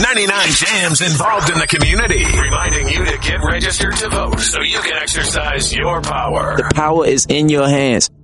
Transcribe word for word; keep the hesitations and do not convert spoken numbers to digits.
ninety-nine Jams involved in the community, reminding you to get registered to vote so you can exercise your power. The power is in your hands.